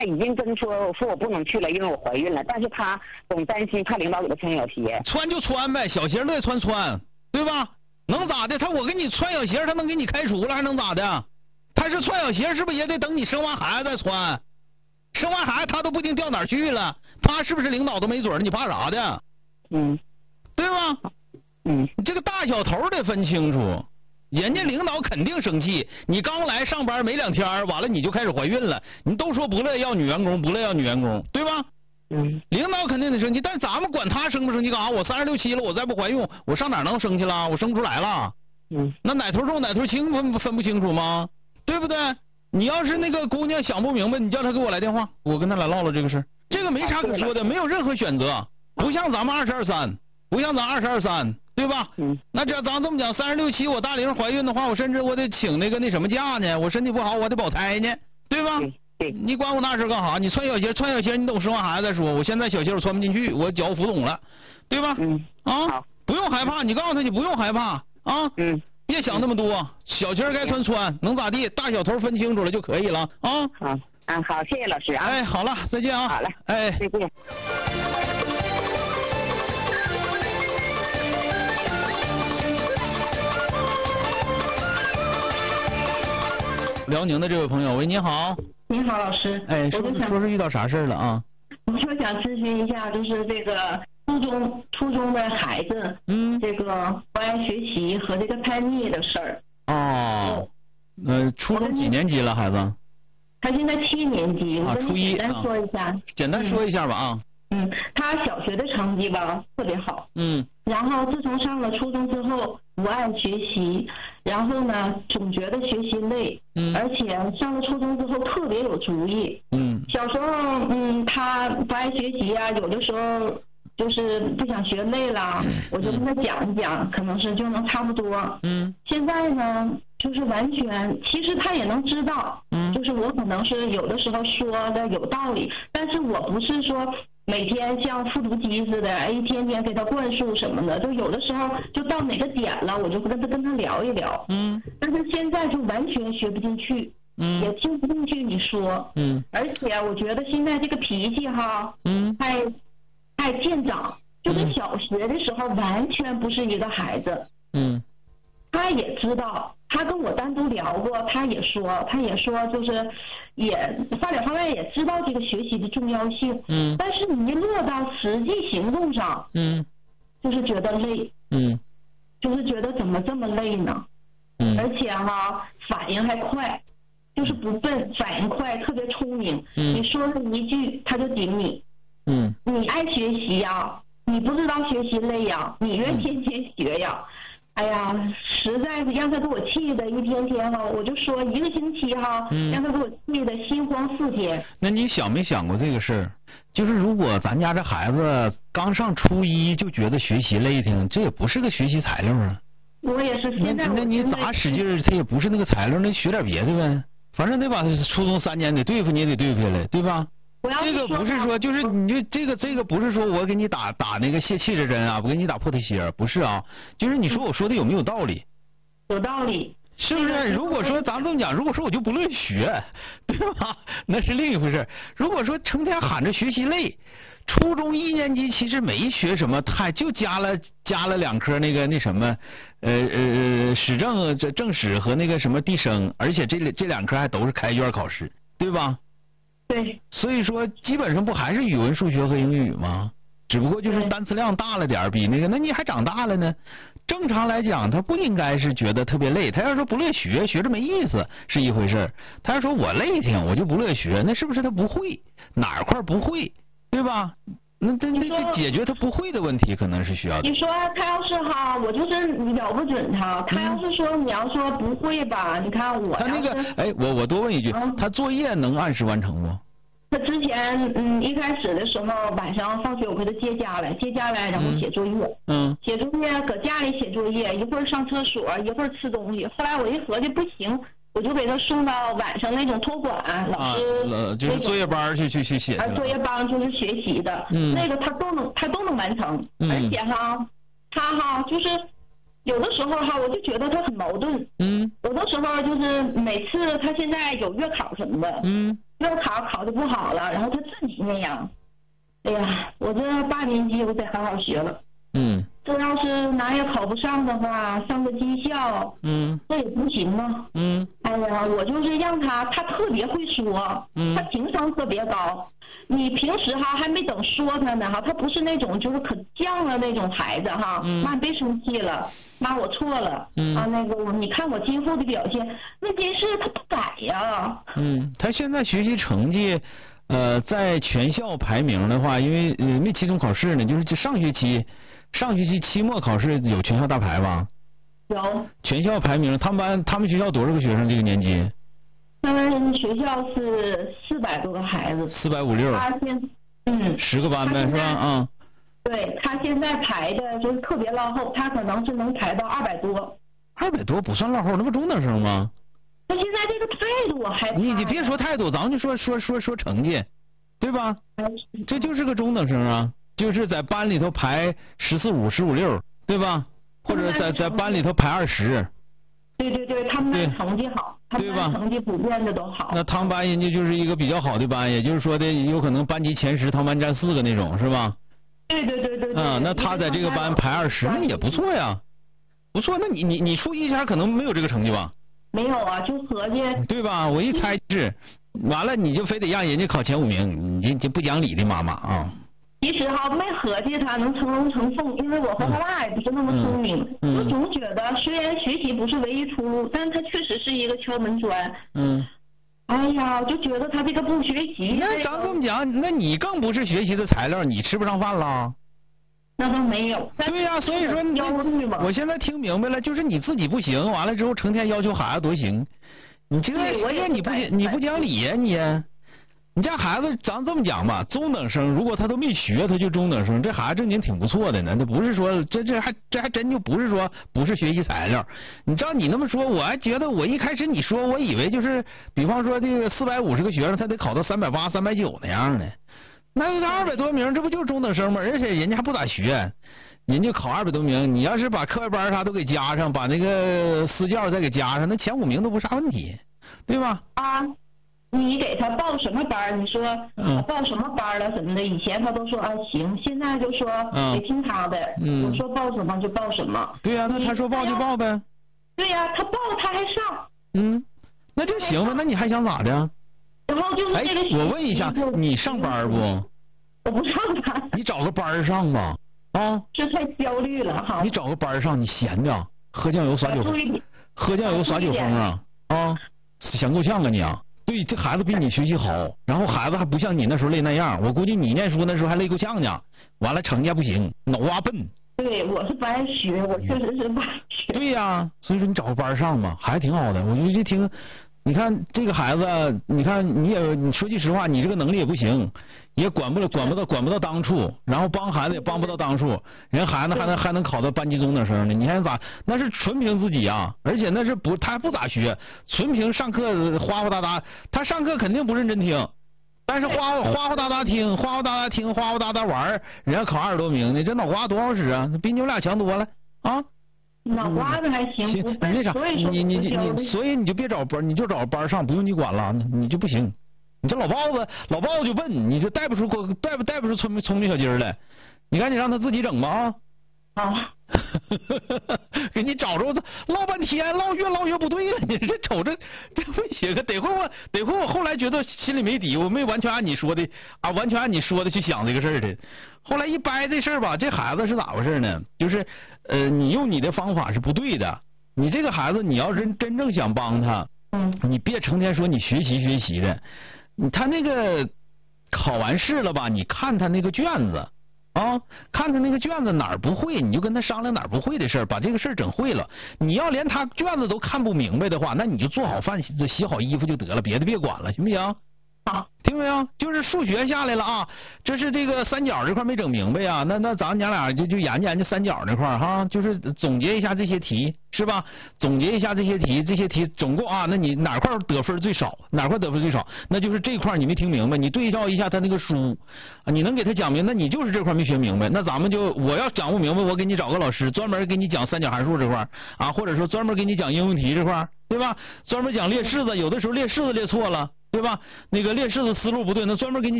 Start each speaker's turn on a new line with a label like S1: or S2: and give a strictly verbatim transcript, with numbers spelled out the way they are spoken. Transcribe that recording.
S1: 已经跟说说我不能去了，因为我怀孕了，但是他总担心怕领导给他穿小鞋。
S2: 穿就穿呗，小鞋乐意穿穿，对吧？能咋的？他我给你穿小鞋，他能给你开除了，还能咋的？他是穿小鞋，是不是也得等你生完孩子再穿？生完孩子他都不一定掉哪儿去了，他是不是领导都没准儿？你怕啥的？
S1: 嗯，
S2: 对吧？
S1: 嗯，
S2: 你这个大小头得分清楚。人家领导肯定生气，你刚来上班没两天，完了你就开始怀孕了，你都说不乐意要女员工，不乐意要女员工，对吧？
S1: 嗯，
S2: 领导肯定得生气，但是咱们管他生不生气干啥？我三十六七了，我再不怀孕，我上哪能生气了？我生不出来了。
S1: 嗯，
S2: 那哪头重哪头轻分分不清楚吗？对不对？你要是那个姑娘想不明白，你叫她给我来电话，我跟她来唠唠这个事。这个没啥可说的，没有任何选择，不像咱们二十二三，不像咱二十二三。对吧？
S1: 嗯，
S2: 那这咱这么讲，三十六七我大龄怀孕的话，我甚至我得请那个那什么假呢？我身体不好，我得保胎呢，对吧？
S1: 对对，
S2: 你管我那事干啥？你穿小鞋，穿小鞋，你等生完孩子再说。我现在小鞋我穿不进去，我脚浮肿了，对吧？
S1: 嗯，
S2: 啊，
S1: 好，
S2: 不用害怕，你告诉他你不用害怕啊，
S1: 嗯，
S2: 别想那么多，小鞋该穿穿，能咋地？大小头分清楚了就可以了啊。
S1: 好，啊好，谢谢老师啊。
S2: 哎，好了，再见啊。
S1: 好嘞，
S2: 哎，
S1: 再见。
S2: 辽宁的这位朋友，喂，你好。
S3: 你好，老师。
S2: 哎，说说说是遇到啥事了啊？
S3: 我就想咨询一下，就是这个初中初中的孩子，
S2: 嗯，
S3: 这个不爱学习和这个叛逆的事儿。
S2: 哦，呃，初中几年级了，孩子？
S3: 他现在七年级。
S2: 啊，初一。
S3: 简单说一下。
S2: 简单说一下吧啊。
S3: 嗯，他小学的成绩吧特别好。
S2: 嗯。
S3: 然后自从上了初中之后，不爱学习，然后呢，总觉得学习累。
S2: 嗯。
S3: 而且上了初中之后特别有主意。
S2: 嗯。
S3: 小时候，嗯，他不爱学习啊，有的时候就是不想学累了，嗯、我就跟他讲一讲，可能是就能差不多。
S2: 嗯。
S3: 现在呢，就是完全，其实他也能知道。嗯。就是我可能是有的时候说的有道理，但是我不是说。每天像复读机似的，哎，天天给他灌输什么的，就有的时候就到哪个点了，我就跟他跟他聊一聊。嗯。但是现在就完全学不进去。嗯。也听不进去你说。嗯。而且我觉得现在这个脾气哈。嗯。太，太见长，就跟小学的时候完全不是一个孩子。嗯。他也知道，他跟我单独聊过，他也说，他也说，就是也发点话外也知道这个学习的重要性。嗯。但是你一落到实际行动上，嗯，就是觉得累。嗯。就是觉得怎么这么累呢？嗯。而且哈，反应还快，就是不笨，反应快，特别聪明。嗯。你说了一句，他就顶你。嗯。你爱学习呀，你不知道学习累呀，你愿天天学呀。嗯。哎呀，实在是让他给我气的，一天天哈，我就说一个星期哈，嗯、让他给我气的心慌四天。
S2: 那你想没想过这个事儿？就是如果咱家这孩子刚上初一就觉得学习累挺，这也不是个学习材料啊。
S3: 我也是现在。
S2: 那你咋使劲儿，他也不是那个材料，那学点别的呗。反正得把初中三年得对付，你也得对付下来，对吧？这个不是说，就是你就这个这个不是说我给你打打那个泄气的针啊，不给你打破腿靴，不是啊，就是你说我说的有没有道理？
S3: 有道理，
S2: 是不是？如果说咱这么讲，如果说我就不乐意学，对吧？那是另一回事。如果说成天喊着学习累，初中一年级其实没学什么太，就加了加了两科那个那什么，呃呃史政这政史和那个什么地生，而且这这两科还都是开卷考试，对吧？
S3: 对，
S2: 所以说基本上不还是语文、数学和英语吗？只不过就是单词量大了点，比那个，那你还长大了呢。正常来讲，他不应该是觉得特别累。他要说不乐学，学着没意思是一回事。他要说我累挺，我就不乐学，那是不是他不会哪块不会，对吧？那这这这解决他不会的问题，可能是需要的。
S3: 你说他要是哈，我就是瞄不准他。他要是说、嗯、你要说不会吧，你看我
S2: 他那个哎，我我多问一句，嗯、他作业能按时完成不？
S3: 他之前嗯一开始的时候，晚上放学我给他接家来，接家来然后写作业。嗯。写作业搁家里写作业，一会儿上厕所，一会儿吃东西。后来我一合计不行。我就给他送到晚上那种托管，老师、
S2: 啊、就是作业班去去去写。
S3: 啊，作业班就是学习的，嗯、那个他都能他都能完成，嗯、而且哈，他哈就是有的时候哈，我就觉得他很矛盾，嗯，有的时候就是每次他现在有月考什么的，嗯， 月考考的不好了，然后他自己那样。哎呀，我这八年级我得好好学了。
S2: 嗯。
S3: 这要是哪也考不上的话，上个技校，
S2: 嗯，
S3: 这也不行啊。
S2: 嗯。
S3: 哎呀，我就是让他，他特别会说，
S2: 嗯，
S3: 他情商特别高。你平时哈还没等说他呢哈，他不是那种就是可犟了那种孩子哈。
S2: 嗯。
S3: 妈，你别生气了，妈我错了。
S2: 嗯。
S3: 啊，那个你看我今后的表现，问题是他不改呀。
S2: 嗯，他现在学习成绩，呃，在全校排名的话，因为呃没期中考试呢，就是上学期。上学期期末考试有全校大排吧？
S3: 有。
S2: 全校排名，他们班他们学校多少个学生？这个年级？
S3: 他们学校是四百多个孩子。
S2: 四百五六。
S3: 他现嗯。
S2: 十个班呗，是吧？啊、嗯。
S3: 对，他现在排的就是特别落后，他可能是能排到二百多。
S2: 二百多不算落后，那不中等生吗？
S3: 他现在这个态度我害怕。
S2: 你你别说态度，咱们就说说说说成绩，对吧？这就是个中等生啊。就是在班里头排十四五、十五六，对吧？或者在在班里头排二十。
S3: 对对对，他们班成绩好，他们班成绩普遍的都好。
S2: 那他们班人家就是一个比较好的班，也就是说的有可能班级前十，他们班占四个那种，是吧？
S3: 对对对对对。
S2: 嗯，那他在这个班排二十，那也不错呀，不错。那你你你初一前可能没有这个成绩吧？
S3: 没有啊，就合计。对
S2: 吧？我一猜是，完了你就非得让人家考前五名，你这这不讲理的妈妈啊！
S3: 其实哈没合计他能成龙成凤，因为我和他爸也不是那么聪明，
S2: 嗯嗯、
S3: 我总觉得虽然学习不是唯一出路，但是他确实是一个敲门砖。
S2: 嗯。
S3: 哎呀，我就觉得他这个不学习。
S2: 那咱这么讲，那你更不是学习的材料，你吃不上饭了。
S3: 那倒没有。
S2: 对呀、啊，所以说你我现在听明白了，就是你自己不行，完了之后成天要求孩子多行，你这个你不你不讲理呀、啊、你。你这孩子，咱这么讲吧，中等生如果他都没学，他就中等生，这孩子正经挺不错的呢。那不是说这这还这还真就不是说不是学习材料。你照你那么说，我还觉得我一开始你说我以为就是，比方说这个四百五十个学生，他得考到三百八、三百九那样的。那这二百多名，这不就是中等生吗？而且人家还不咋学，人家考二百多名，你要是把课外班啥都给加上，把那个私教再给加上，那前五名都不是啥问题，对吧？
S3: 啊。你给他报什么班？你说报什么班了什么的？以前他都说啊行，现在就说得听他的。嗯。我说报什么就报什么。
S2: 对呀、啊，那他说报就报呗。
S3: 对呀、啊，他报他还上。
S2: 嗯，那就行了。那你还想咋的？
S3: 然后就是这个。
S2: 哎，我问一下，你上班不？
S3: 我不上班。
S2: 你找个班上吧。啊。
S3: 这太焦虑了哈。
S2: 你找个班上，你闲着，喝酱油耍酒疯，喝酱油耍酒疯啊啊！闲够呛啊你啊！对，这孩子比你学习好，然后孩子还不像你那时候累那样，我估计你念书那时候还累够呛呢。完了，成绩还不行，脑瓜笨。
S3: 对，我是不爱学，我确实是不爱学。
S2: 对呀、啊，所以说你找个班上嘛，还挺好的。我就一听，你看这个孩子，你看你也，你说句实话，你这个能力也不行，也管不了，管不到，管不到当处，然后帮孩子也帮不到当处，人孩子还能还能考到班级中等生呢，你还咋？那是纯凭自己啊，而且那是不，他还不咋学，纯凭上课哗哗哒哒，他上课肯定不认真听，但是哗哗哗哒哒听，哗哗哒哒听，哗哗哒哒玩，人家考二十多名呢，这脑瓜多好使啊，比你们俩强多了啊。
S3: 脑瓜子还行，
S2: 你那啥，你你你你，所以你就别找班，你就找班上，不用你管了，你就不行。你这老包子，老包子就笨，你就带不出带不带不出聪明聪明小鸡儿来，你赶紧让他自己整吧啊！
S3: 啊，
S2: 给你找着唠半天，唠越唠越不对了。你这瞅着这不行啊！得亏我得亏我后来觉得心里没底，我没完全按你说的啊，完全按你说的去想这个事儿的。后来一掰这事儿吧，这孩子是咋回事呢？就是呃，你用你的方法是不对的。你这个孩子，你要是真正想帮他，
S3: 嗯，
S2: 你别成天说你学习学习的。他那个考完试了吧？你看他那个卷子啊，看他那个卷子哪儿不会，你就跟他商量哪儿不会的事儿，把这个事儿整会了。你要连他卷子都看不明白的话，那你就做好饭、洗好衣服就得了，别的别管了，行不行？
S3: 好，
S2: 听没有？就是数学下来了啊，这是这个三角这块没整明白呀，那那咱娘俩就就研究研究三角那块哈，就是总结一下这些题是吧？总结一下这些题，这些题总共啊，那你哪块得分最少，哪块得分最少，那就是这块你没听明白，你对照一下他那个书，你能给他讲明白，那你就是这块没学明白，那咱们就我要讲不明白，我给你找个老师专门给你讲三角函数这块啊，或者说专门给你讲应用题这块，对吧？专门讲列式子，有的时候列式子列错了。 对吧？那个列式的思路不对，那专门给你